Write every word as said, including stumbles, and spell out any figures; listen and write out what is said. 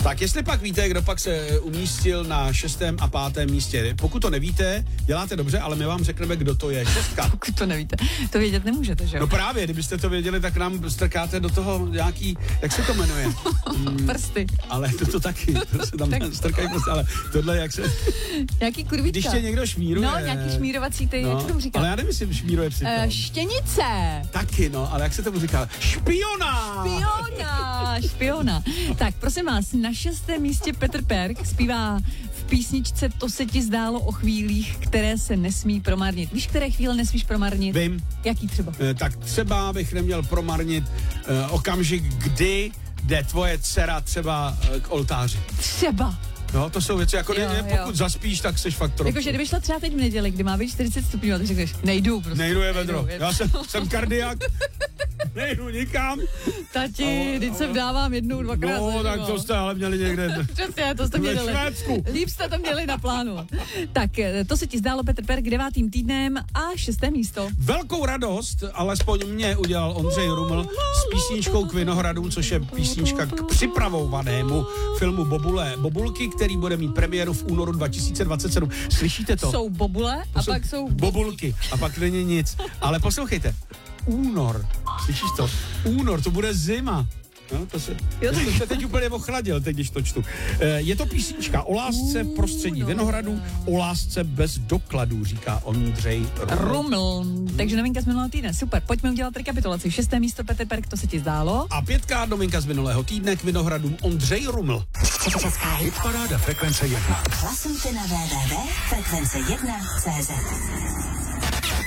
Tak jestli pak víte, kdo pak se umístil na šestém a pátém místě. Pokud to nevíte, děláte dobře, ale my vám řekneme, kdo to je. Šestka. Pokud to nevíte, to vědět nemůžete, že jo? No právě, kdybyste to věděli, tak nám strkáte do toho nějaký, jak se to jmenuje? Mm, Prsty. Ale to, to taky, to se tam tak strkají prostě, ale tohle jak se... Nějaký kurvíčka. Když tě někdo šmíruje. No, nějaký šmírovací, ty, no, jak se tomu říká? Ale já nemyslím šmíruje při tom. Uh, štěnice. Taky, no, ale jak se tomu říká? Špiona! Špiona, špiona. Tak, prosím vás, na šestém místě Petr Perk zpívá v písničce To se ti zdálo o chvílích, které se nesmí promarnit. Víš, které chvíle nesmíš promarnit? Vím. Jaký třeba? E, tak třeba bych neměl promarnit e, okamžik, kdy jde tvoje dcera třeba e, k oltáři. Třeba. No, to jsou věci, jako jo, ne, pokud jo. zaspíš, tak seš fakt trochu. Jakože kdyby šla třeba teď v neděli, kdy má být čtyřicet stupňů, a ty řekneš, nejdu prostě. Nejdu je vedro. Nejdu, Já jsem, jsem kardiak, nejdu nikam. Tati, teď se vdávám jednou, dvakrát. No, tak to jste ale měli někde. Přesně, to jste měli. Ve Švédsku. Líp jste to měli na plánu. Tak, to se ti zdálo Petr Perk devátým týdnem a šesté místo. Velkou radost, alespoň mě udělal Ondřej Ruml s písničkou k Vinohradům, což je písnička k připravovanému filmu Bobule, Bobulky, který bude mít premiéru v únoru dva tisíce dvacet sedm. Slyšíte to? Jsou bobule a to jsou pak jsou... Bobulky a pak není nic. Ale poslouchejte, únor, slyšíš to? Únor, to bude zima. No, to se, Jo, to se teď úplně ochladil, teď když to čtu. Je to písnička o lásce v prostředí Vinohradu, o lásce bez dokladů, říká Ondřej Ruml. Ruml. Takže novinka z minulého týdne. Super, pojďme udělat rekapitulaci. Šesté místo Petr Perk, To se ti zdálo. A pětká novinka z minulého týdne k Vinohradům Ondřej Ruml. Česká hitparáda Frekvence jedna. Hlasujte na w w w tečka frekvence jedna tečka cé zet.